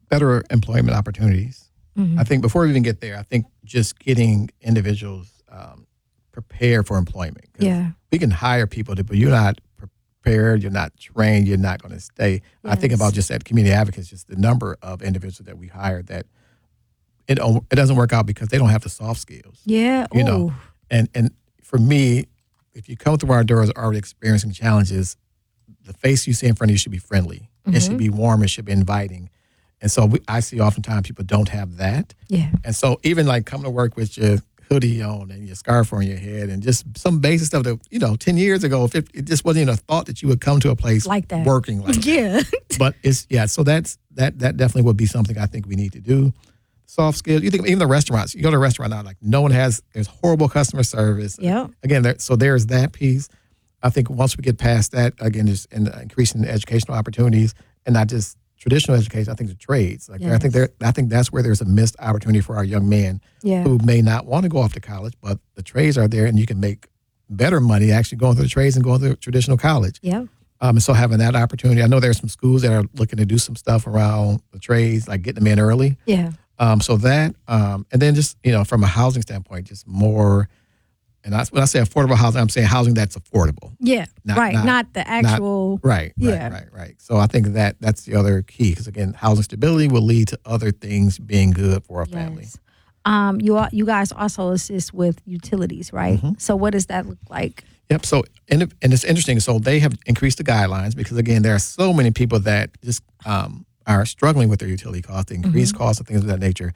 better employment opportunities. Mm-hmm. I think before we even get there, I think just getting individuals prepared for employment. 'Cause Yeah. we can hire people, but you're not prepared, you're not trained, you're not going to stay. I think Yes. about just at Community Advocates, just the number of individuals that we hire that it doesn't work out because they don't have the soft skills. Yeah. You know, Ooh. and for me, if you come through our doors already experiencing challenges, the face you see in front of you should be friendly. It should be warm. It should be inviting. And so I see oftentimes people don't have that. Yeah. And so even like coming to work with your hoodie on and your scarf on your head and just some basic stuff that, 10 years ago, it just wasn't even a thought that you would come to a place Like that. working like that. Yeah. But so that definitely would be something I think we need to do. Soft skills. You think even the restaurants, you go to a restaurant now, like there's horrible customer service. Yep. Again, so there's that piece. I think once we get past that, again, just increasing the educational opportunities and not just traditional education, I think the trades. Like Yes. I think that's where there's a missed opportunity for our young men Yeah. who may not want to go off to college, but the trades are there and you can make better money actually going through the trades and going through traditional college. Yep. And so having that opportunity, I know there's some schools that are looking to do some stuff around the trades, like getting them in early. Yeah. So that, and then just, from a housing standpoint, just more, and when I say affordable housing, I'm saying housing that's affordable. Yeah. Not the actual. Right. So I think that's the other key, because again, housing stability will lead to other things being good for a family. Yes. You guys also assist with utilities, right? Mm-hmm. So what does that look like? Yep. So, and it's interesting. So they have increased the guidelines because, again, there are so many people that just are struggling with their utility costs, the increased costs, and things of that nature.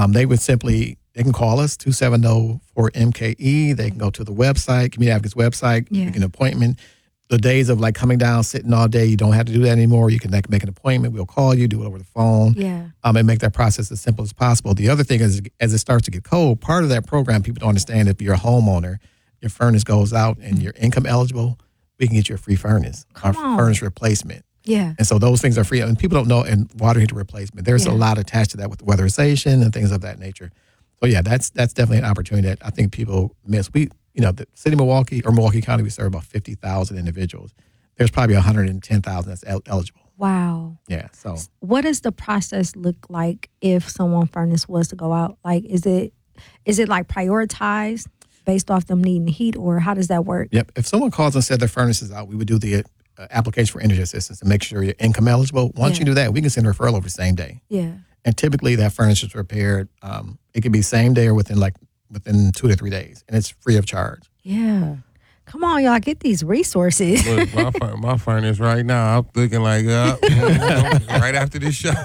They can call us, 270-4MKE. They can go to the website, Community Advocates website, make an appointment. The days of like coming down, sitting all day, you don't have to do that anymore. You can make an appointment. We'll call you, do it over the phone, and make that process as simple as possible. The other thing is, as it starts to get cold, part of that program, people don't understand, if you're a homeowner, your furnace goes out and you're income eligible, we can get you a free furnace, furnace replacement. Yeah. And so those things are free. And people don't know, and water heater replacement, there's a lot attached to that with weatherization and things of that nature. So yeah, that's definitely an opportunity that I think people miss. The city of Milwaukee or Milwaukee County, we serve about 50,000 individuals. There's probably 110,000 that's eligible. Wow. Yeah. So what does the process look like if someone's furnace was to go out? Like, is it like prioritized based off them needing heat, or how does that work? Yep. If someone calls and said their furnace is out, we would do the application for energy assistance to make sure you're income eligible. Once you do that, we can send a referral over the same day. Yeah. And typically that furnace is repaired. It could be same day or within 2 to 3 days, and it's free of charge. Yeah. Come on, y'all, get these resources. Look, my furnace right now, I'm thinking like, right after this show.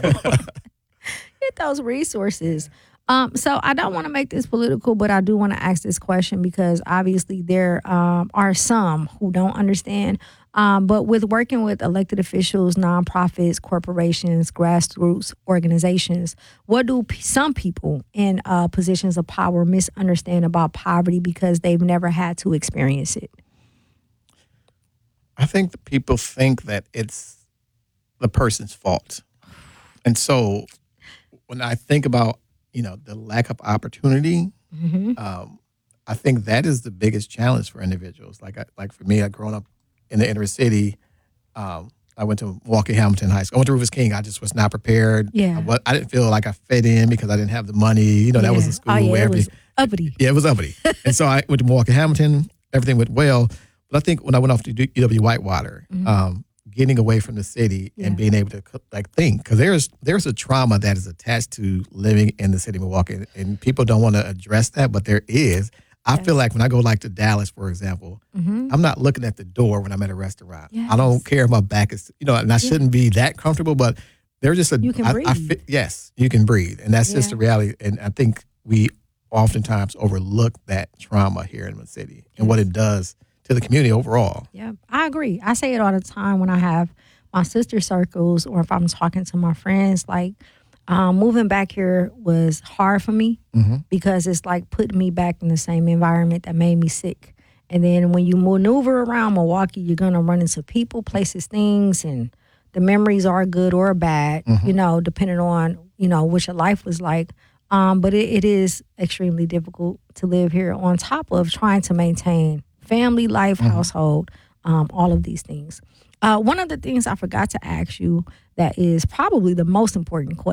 Get those resources. So I don't want to make this political, but I do want to ask this question because obviously there are some who don't understand. But with working with elected officials, nonprofits, corporations, grassroots organizations, what do some people in positions of power misunderstand about poverty because they've never had to experience it? I think that people think that it's the person's fault. And so when I think about, the lack of opportunity, I think that is the biggest challenge for individuals. Like for me, I growing up in the inner city, I went to Milwaukee Hamilton High School. I went to Rufus King. I just was not prepared. Yeah. I didn't feel like I fit in because I didn't have the money. That was a school where it was uppity. Yeah, it was uppity. And so I went to Milwaukee Hamilton. Everything went well. But I think when I went off to UW Whitewater, getting away from the city and being able to think, because there's a trauma that is attached to living in the city of Milwaukee, and people don't want to address that, but there is. I feel like when I go to Dallas, for example, I'm not looking at the door when I'm at a restaurant. Yes. I don't care if my back is, and I shouldn't be that comfortable, but there's just you can breathe. Yes, you can breathe, and that's just the reality. And I think we oftentimes overlook that trauma here in the city and what it does to the community overall. Yeah, I agree. I say it all the time when I have my sister circles or if I'm talking to my friends. Like, moving back here was hard for me because it's like putting me back in the same environment that made me sick. And then when you maneuver around Milwaukee, you're going to run into people, places, things, and the memories are good or bad, depending on, what your life was like. But it is extremely difficult to live here on top of trying to maintain family life, household, all of these things. One of the things I forgot to ask you that is probably the most important question